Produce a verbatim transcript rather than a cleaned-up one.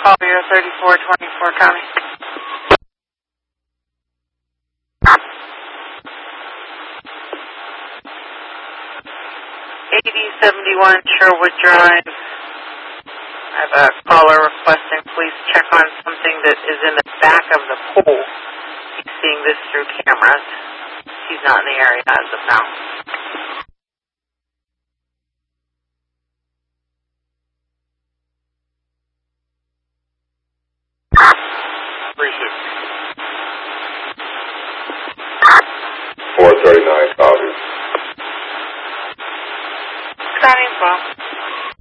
Collier thirty-four twenty-four County. eighty seventy-one Sherwood Drive. I have a caller requesting police check on something that is in the back of the pole. He's seeing this through cameras. He's not in the area as of now.